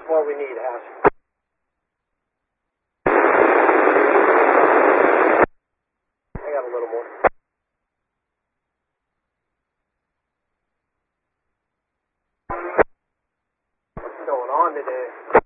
what we need, Hash. I got a little more. What's going on today?